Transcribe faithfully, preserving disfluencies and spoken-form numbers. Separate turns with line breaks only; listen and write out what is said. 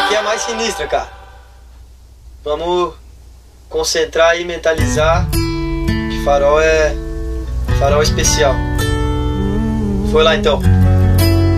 aqui é mais sinistra, cara. Vamos concentrar e mentalizar que farol é farol especial. Foi lá então.